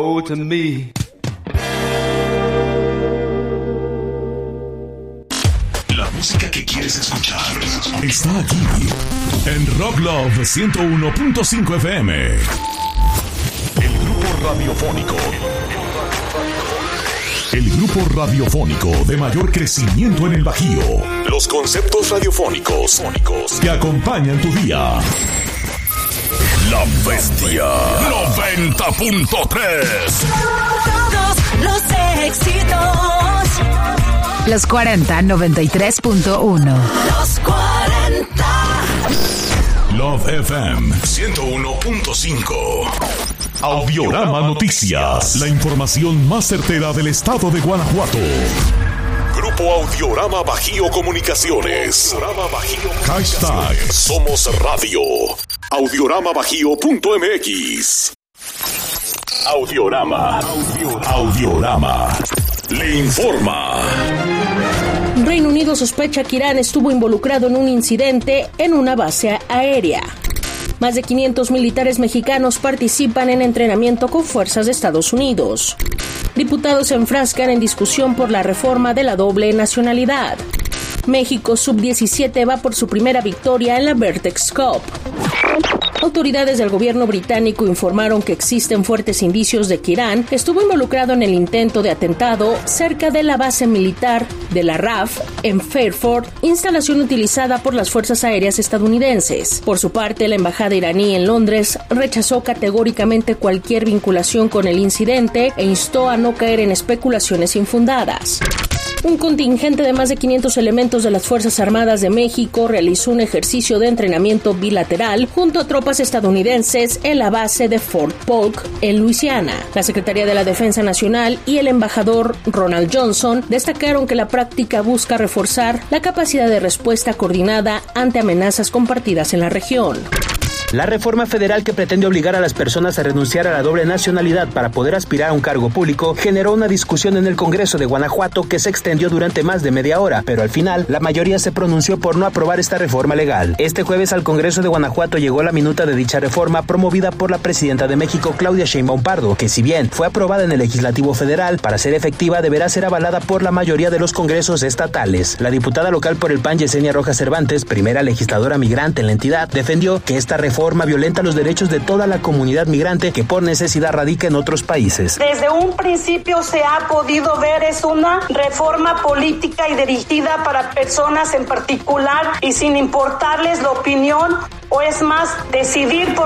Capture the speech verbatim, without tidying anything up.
Oh, to me. La música que quieres escuchar está aquí en Rock Love ciento uno punto cinco F M. El grupo radiofónico. El grupo radiofónico de mayor crecimiento en el Bajío. Los conceptos radiofónicos que acompañan tu día. La Bestia noventa punto tres. Todos los éxitos. Los cuarenta, noventa y tres punto uno. Los cuarenta. Love F M ciento uno punto cinco. Audiorama Noticias. La información más certera del estado de Guanajuato. Grupo Audiorama Bajío Comunicaciones. Audiorama Bajío Hashtag Somos Radio. Audiorama Bajío punto M X. Audiorama. Audiorama. Le informa. Reino Unido sospecha que Irán estuvo involucrado en un incidente en una base aérea. Más de quinientos militares mexicanos participan en entrenamiento con fuerzas de Estados Unidos. Diputados se enfrascan en discusión por la reforma de la doble nacionalidad. México sub diecisiete va por su primera victoria en la Vertex Cup. Autoridades del gobierno británico informaron que existen fuertes indicios de que Irán estuvo involucrado en el intento de atentado cerca de la base militar de la R A F en Fairford, instalación utilizada por las fuerzas aéreas estadounidenses. Por su parte, la embajada iraní en Londres rechazó categóricamente cualquier vinculación con el incidente e instó a no caer en especulaciones infundadas. Un contingente de más de quinientos elementos de las Fuerzas Armadas de México realizó un ejercicio de entrenamiento bilateral junto a tropas estadounidenses en la base de Fort Polk, en Luisiana. La Secretaría de la Defensa Nacional y el embajador Ronald Johnson destacaron que la práctica busca reforzar la capacidad de respuesta coordinada ante amenazas compartidas en la región. La reforma federal que pretende obligar a las personas a renunciar a la doble nacionalidad para poder aspirar a un cargo público generó una discusión en el Congreso de Guanajuato que se extendió durante más de media hora, pero al final la mayoría se pronunció por no aprobar esta reforma legal. Este jueves al Congreso de Guanajuato llegó la minuta de dicha reforma promovida por la presidenta de México, Claudia Sheinbaum Pardo, que si bien fue aprobada en el Legislativo Federal, para ser efectiva deberá ser avalada por la mayoría de los congresos estatales. La diputada local por el P A N, Yesenia Rojas Cervantes, primera legisladora migrante en la entidad, defendió que esta reforma forma violenta los derechos de toda la comunidad migrante que por necesidad radica en otros países. Desde un principio se ha podido ver es una reforma política y dirigida para personas en particular y sin importarles la opinión o es más decidir por